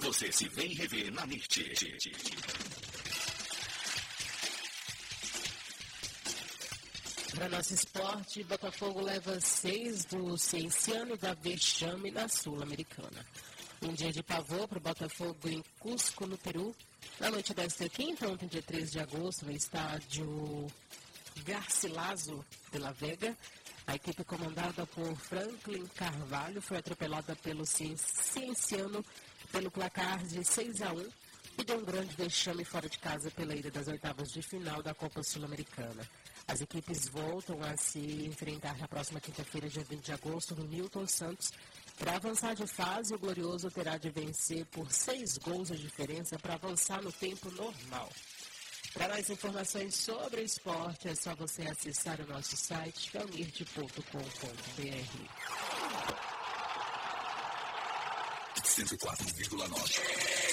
você se vê e revê na NIT. Para nosso esporte, Botafogo leva 6 do Cienciano da vexame na Sul-Americana. Um dia de pavor para o Botafogo em Cusco, no Peru. Na noite desta quinta, ontem, dia 13 de agosto, no estádio Garcilaso de la Vega, a equipe comandada por Franklin Carvalho foi atropelada pelo Cienciano pelo placar de 6-1 e deu um grande vexame fora de casa pela ida das oitavas de final da Copa Sul-Americana. As equipes voltam a se enfrentar na próxima quinta-feira, dia 20 de agosto, no Newton Santos. Para avançar de fase, o Glorioso terá de vencer por 6 gols de diferença para avançar no tempo normal. Para mais informações sobre o esporte, é só você acessar o nosso site, felnirt.com.br. 104,9